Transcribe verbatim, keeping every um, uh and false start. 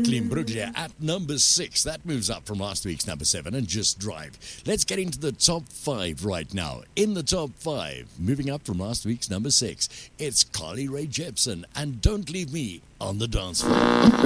Clean Bruglia at number six. That moves up from last week's number seven and Just Drive. Let's get into the top five right now. In the top five, moving up from last week's number six, it's Carly Rae Jepsen and Don't Leave Me on the Dance Floor.